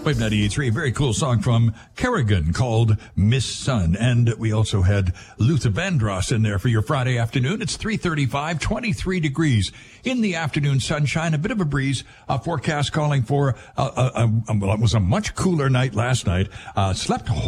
Wave 98.3, a very cool song from Kerrigan called Miss Sun. And we also had Luther Vandross in there for your Friday afternoon. It's 3:35, 23 degrees in the afternoon sunshine, a bit of a breeze. Forecast calling for, well, it was a much cooler night last night. Slept